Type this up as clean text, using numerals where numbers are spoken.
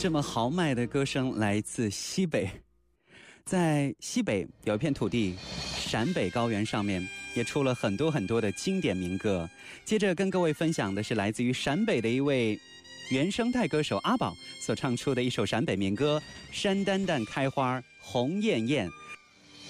这么豪迈的歌声来自西北，在西北有一片土地，陕北高原上面也出了很多很多的经典民歌。接着跟各位分享的是来自于陕北的一位原生态歌手阿宝所唱出的一首陕北民歌《山丹丹开花红艳艳》。